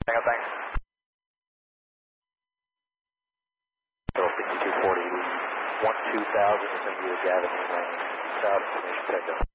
Thanks. So 5240, 12,000 is going to be the Gavin lane. South information takeoff.